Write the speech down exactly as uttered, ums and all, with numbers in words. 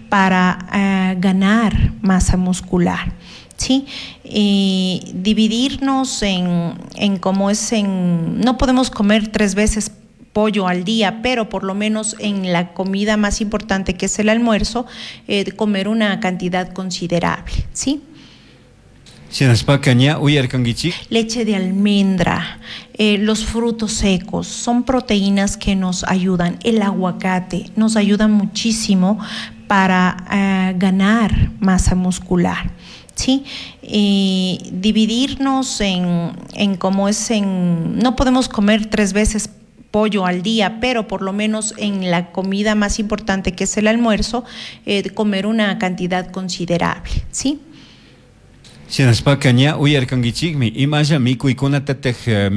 para eh, ganar masa muscular. ¿Sí? Y dividirnos en, en cómo es en, no podemos comer tres veces pollo al día, pero por lo menos en la comida más importante, que es el almuerzo, eh, comer una cantidad considerable, ¿sí? Leche de almendra, eh, los frutos secos, son proteínas que nos ayudan. El aguacate nos ayuda muchísimo para eh, ganar masa muscular. ¿Sí? Y dividirnos en, en cómo es en, no podemos comer tres veces pollo al día, pero por lo menos en la comida más importante, que es el almuerzo, eh, comer una cantidad considerable, ¿sí?